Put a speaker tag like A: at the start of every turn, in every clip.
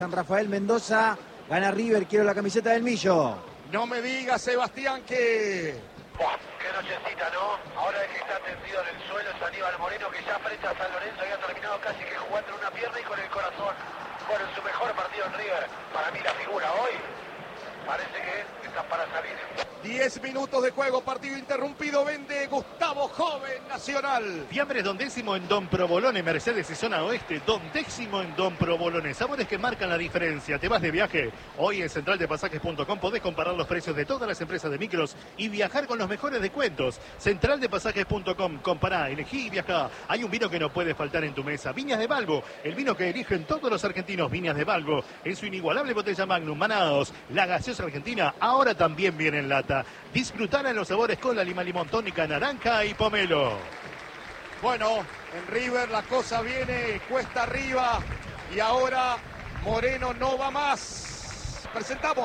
A: San Rafael Mendoza, gana River, quiero la camiseta del Millo.
B: No me digas, Sebastián, que...
C: Qué nochecita, ¿no? Ahora que está tendido en el suelo es Aníbal Moreno, que ya frente a San Lorenzo había terminado casi que jugando en una pierna y con el corazón. Bueno, en su mejor partido en River. Para mí la figura hoy parece que está para salir.
B: 10 minutos de juego, partido interrumpido, vende Gustavo Joven, Nacional.
D: Fiambres Don Décimo en Don Provolone, Mercedes y Zona Oeste. Don Décimo en Don Provolone. Sabores que marcan la diferencia. ¿Te vas de viaje? Hoy en centraldepasajes.com podés comparar los precios de todas las empresas de micros y viajar con los mejores descuentos. Centraldepasajes.com. Compará, elegí y viajá. Hay un vino que no puede faltar en tu mesa. Viñas de Balbo, el vino que eligen todos los argentinos. Viñas de Balbo, en su inigualable botella Magnum, Manados, la gaseosa argentina, ahora también viene en lata. Disfrutar en los sabores con la lima, limón, tónica, naranja y pomelo.
B: Bueno, en River la cosa viene cuesta arriba y ahora Moreno no va más. Presentamos.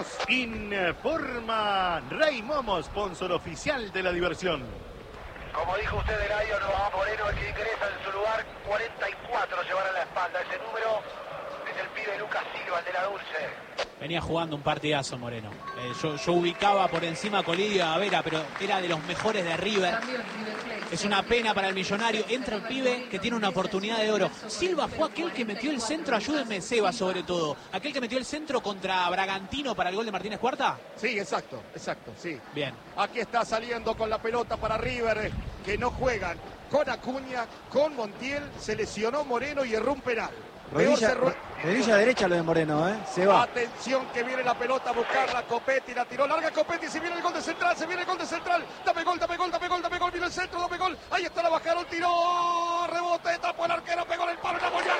D: Informa Rey Momo, sponsor oficial de la diversión.
C: Como dijo usted, Eladio, no va Moreno, el que ingresa en su lugar. 44 llevará a la espalda. Ese número es el pibe Lucas Silva, el de la Dulce.
E: Venía jugando un partidazo Moreno. Yo ubicaba por encima a Colidio y a Vera, pero era de los mejores de River. Es una pena para el Millonario. Entra el pibe que tiene una oportunidad de oro. Silva fue aquel que metió el centro, ayúdenme Seba sobre todo. Aquel que metió el centro contra Bragantino para el gol de Martínez Cuarta.
B: Sí, exacto, sí.
E: Bien.
B: Aquí está saliendo con la pelota para River, que no juegan con Acuña, con Montiel, se lesionó Moreno y erró un penal.
A: Rodilla derecha lo de Moreno, se va.
B: Atención que viene la pelota a buscarla, Copetti la tiró larga, Copetti, se viene el gol de Central, dame gol, viene el centro, dame gol, ahí está, la bajaron, tiró, rebote, tapó el arquero, pegó en el palo, la volvió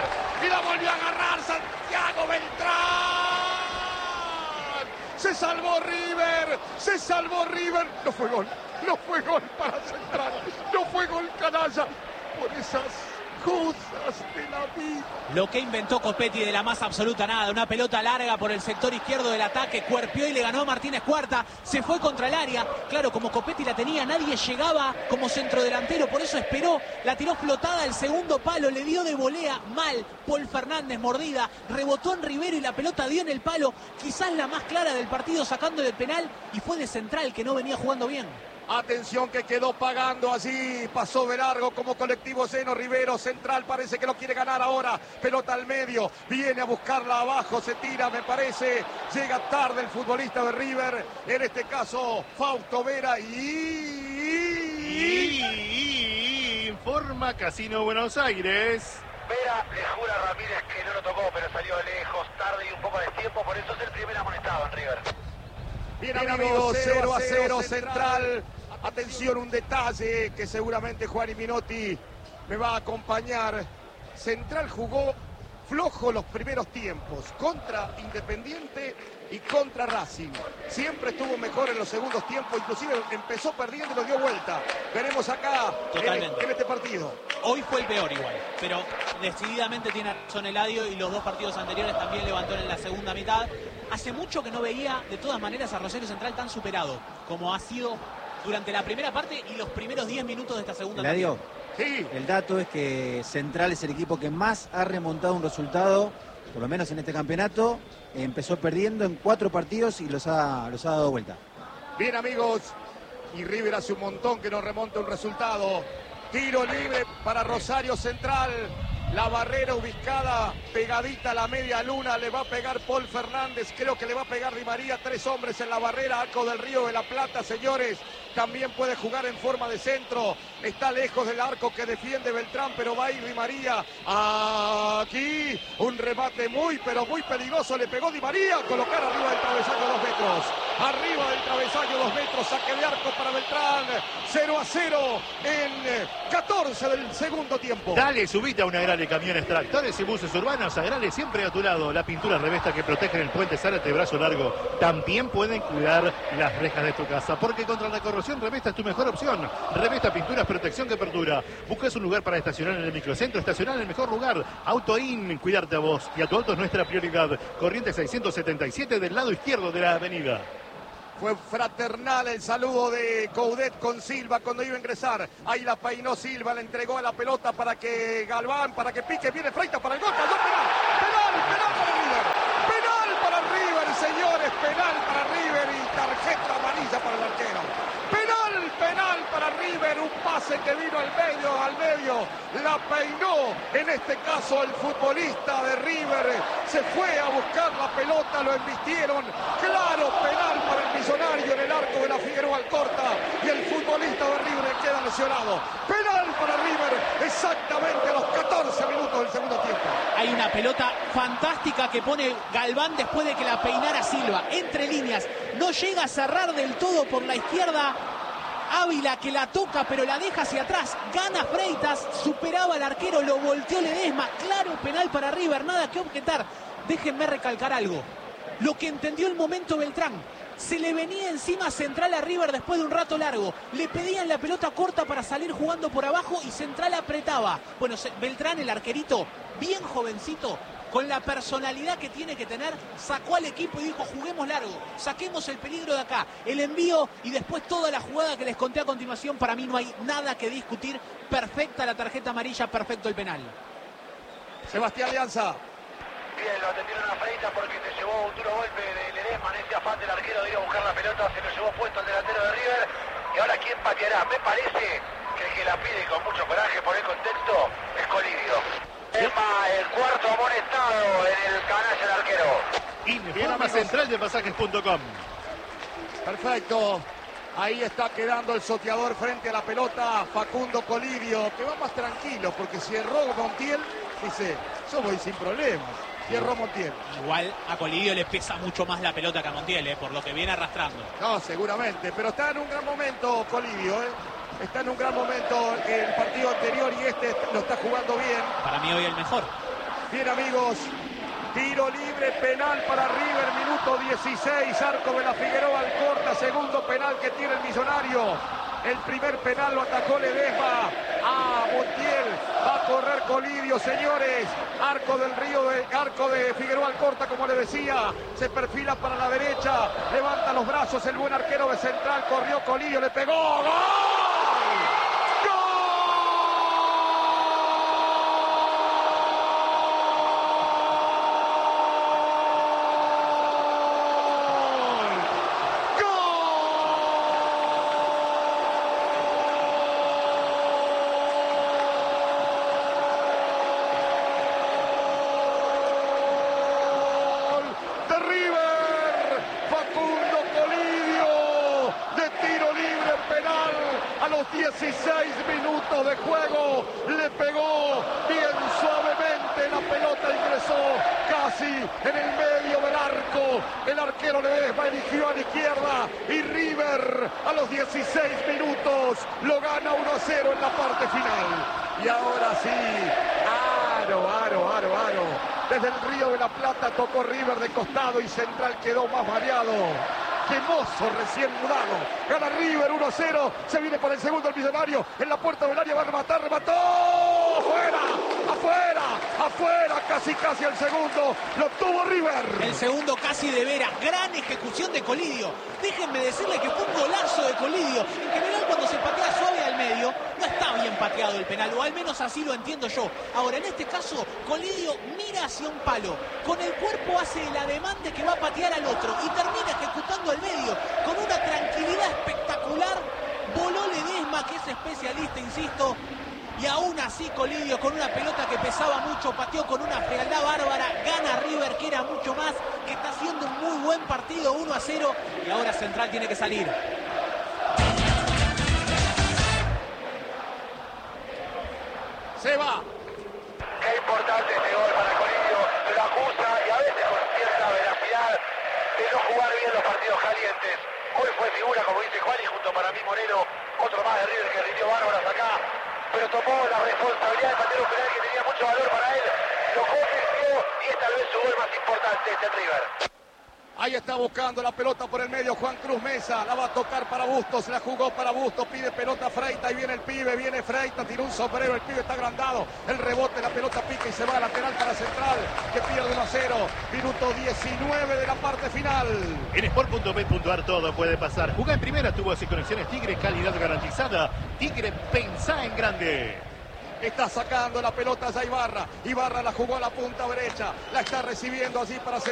B: a agarrar, Santiago Beltrán. Se salvó River, no fue gol para Central, no fue gol canalla, por esas cosas de la vida.
E: Lo que inventó Copetti de la más absoluta nada, una pelota larga por el sector izquierdo del ataque, cuerpió y le ganó a Martínez Cuarta, se fue contra el área, claro, como Copetti la tenía, nadie llegaba como centrodelantero, por eso esperó, la tiró flotada al segundo palo, le dio de volea, mal, Paul Fernández, mordida, rebotó en Rivero y la pelota dio en el palo, quizás la más clara del partido sacando del penal, y fue de Central que no venía jugando bien.
B: Atención que quedó pagando allí, pasó de largo como colectivo Zeno Rivero, Central parece que lo quiere ganar ahora, pelota al medio, viene a buscarla abajo, se tira me parece, llega tarde el futbolista de River, en este caso Fausto Vera
D: y informa Casino Buenos Aires.
C: Vera le jura a Ramírez que no lo tocó, pero salió de lejos, tarde y un poco de tiempo, por eso es el primer amonestado en River.
B: Bien amigos, 0-0 Central. Atención, un detalle que seguramente Juan y Minotti me va a acompañar. Central jugó flojo los primeros tiempos contra Independiente y contra Racing. Siempre estuvo mejor en los segundos tiempos, inclusive empezó perdiendo y lo dio vuelta. Veremos acá en este partido.
E: Hoy fue el peor igual, pero decididamente tiene razón Eladio y los dos partidos anteriores también levantó en la segunda mitad. Hace mucho que no veía de todas maneras a Rosario Central tan superado como ha sido durante la primera parte y los primeros 10 minutos de esta segunda parte.
A: Eladio,
B: sí.
A: El dato es que Central es el equipo que más ha remontado un resultado, por lo menos en este campeonato. Empezó perdiendo en 4 partidos y los ha dado vuelta.
B: Bien amigos, y River hace un montón que no remonta un resultado. Tiro libre para Rosario Central. La barrera ubicada pegadita a la media luna, le va a pegar Paul Fernández, creo que le va a pegar Di María, 3 hombres en la barrera, Arco del Río de la Plata, señores, también puede jugar en forma de centro, está lejos del arco que defiende Beltrán, pero va a ir Di María, aquí un remate muy peligroso, le pegó Di María, colocar arriba del travesaño 2 metros, arriba del travesaño 2 metros, saque de arco para Beltrán, 0-0 en 14 del segundo tiempo.
D: Dale, subite a una gran de camiones, tractores y buses urbanos, Agrale siempre a tu lado. La pintura Revesta que protege el puente Zárate brazo largo. También pueden cuidar las rejas de tu casa, porque contra la corrosión Revesta es tu mejor opción. Revesta Pinturas, protección que perdura. Buscas un lugar para estacionar en el microcentro, estacionar en el mejor lugar. Autoin, cuidarte a vos y a tu auto es nuestra prioridad. Corriente 677 del lado izquierdo de la avenida.
B: Fue fraternal el saludo de Coudet con Silva cuando iba a ingresar. Ahí la peinó Silva, le entregó la pelota para que Galván, para que pique, viene Freitas para el gol, cayó penal para River. que vino al medio, la peinó, en este caso el futbolista de River, se fue a buscar la pelota, lo embistieron, claro, penal para el Millonario en el arco de la Figueroa Alcorta, y el futbolista de River queda lesionado. Penal para River, exactamente a los 14 minutos del segundo tiempo.
E: Hay una pelota fantástica que pone Galván después de que la peinara Silva, entre líneas, no llega a cerrar del todo por la izquierda. Ávila que la toca pero la deja hacia atrás, gana Freitas, superaba al arquero, lo volteó Ledesma, claro penal para River, nada que objetar. Déjenme recalcar algo, lo que entendió el momento Beltrán, se le venía encima Central a River después de un rato largo, le pedían la pelota corta para salir jugando por abajo y Central apretaba. Bueno, Beltrán, el arquerito, bien jovencito, con la personalidad que tiene que tener, sacó al equipo y dijo, juguemos largo, saquemos el peligro de acá. El envío y después toda la jugada que les conté a continuación, para mí no hay nada que discutir. Perfecta la tarjeta amarilla, perfecto el penal.
B: Sebastián Lianza.
C: Bien, lo atendieron a Freitas porque se llevó un duro golpe de Ledesma en ese afán del arquero de ir a buscar la pelota, se lo llevó puesto el delantero de River. Y ahora, ¿quién pateará? Me parece que el que la pide con mucho coraje por el contexto es Colidio. El cuarto amonestado en el canal del arquero.
D: Informa central de pasajes.com.
B: Perfecto. Ahí está quedando el soteador frente a la pelota, Facundo Colidio, que va más tranquilo, porque si erró Montiel, dice, yo voy sin problemas. Y erró Montiel.
E: Igual a Colidio le pesa mucho más la pelota que a Montiel, por lo que viene arrastrando.
B: No, seguramente, pero está en un gran momento Colidio, Está en un gran momento el partido anterior y este lo está jugando bien.
E: Para mí hoy el mejor.
B: Bien, amigos, tiro libre, penal para River, minuto 16, arco de la Figueroa Alcorta, segundo penal que tiene el Millonario. El primer penal lo atacó Ledesma a Montiel, va a correr Colidio, señores. Arco de Figueroa Alcorta, como le decía, se perfila para la derecha, levanta los brazos el buen arquero de Central, corrió Colidio, le pegó, ¡gol! A los 16 minutos de juego le pegó bien suavemente, la pelota ingresó casi en el medio del arco. El arquero Ledesma eligió a la izquierda y River a los 16 minutos lo gana 1-0 en la parte final. Y ahora sí, aro. Desde el Río de la Plata tocó River de costado y Central quedó más variado. ¡Qué mozo recién mudado! Gana River 1-0. Se viene por el segundo el Millonario. En la puerta del área va a rematar. ¡Remató! ¡Afuera! Casi el segundo. Lo tuvo River.
E: El segundo casi de Vera. Gran ejecución de Colidio. Déjenme decirle que fue un golazo de Colidio. En general, cuando se patea suave al medio, no está bien pateado el penal. O al menos así lo entiendo yo. Ahora, en este caso, Colidio mira hacia un palo. Con el cuerpo hace el ademán de que va a patear al otro. Y termina ejecutando al medio con una tranquilidad espectacular. Voló Ledesma, que es especialista, insisto, y aún así Colidio, con una pelota que pesaba mucho, pateó con una frialdad bárbara, gana River, que era mucho más, que está haciendo un muy buen partido, 1-0, y ahora Central tiene que salir.
B: Se va.
C: Qué importante este gol para Colidio, lo acusa y a veces con cierta veracidad de no jugar bien los partidos calientes. Hoy fue figura, como dice Juan, y junto para mí Moreno, otro más de River que rindió bárbaras acá, pero tomó la responsabilidad de patear un penal que tenía mucho valor para él, lo convirtió y es tal vez su gol más importante este River.
B: Ahí está buscando la pelota por el medio Juan Cruz Mesa, la va a tocar para Bustos, la jugó para Bustos, pide pelota Freitas y viene el pibe, viene Freitas, tiró un sombrero, el pibe está agrandado, el rebote, la pelota pica y se va a lateral para Central, que pierde 1-0, minuto 19 de la parte final.
D: En sport.bet.ar todo puede pasar. Jugá en primera, tuvo así conexiones Tigre, calidad garantizada. Tigre, pensá en grande.
B: Está sacando la pelota a Ibarra. Ibarra la jugó a la punta derecha. La está recibiendo así para Central.